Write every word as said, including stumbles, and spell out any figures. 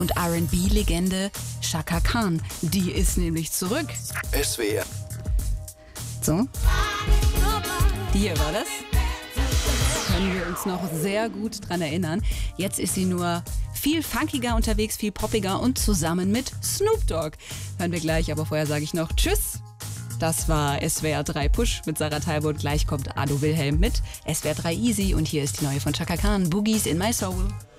Und R and B-Legende Chaka Khan, die ist nämlich zurück. S W R. So. Die hier war das. Können wir uns noch sehr gut dran erinnern. Jetzt ist sie nur viel funkiger unterwegs, viel poppiger und zusammen mit Snoop Dogg. Hören wir gleich, aber vorher sage ich noch Tschüss. Das war S W R drei Push mit Sarah Talbot. Gleich kommt Ado Wilhelm mit S W R drei Easy und hier ist die neue von Chaka Khan, Boogies in My Soul.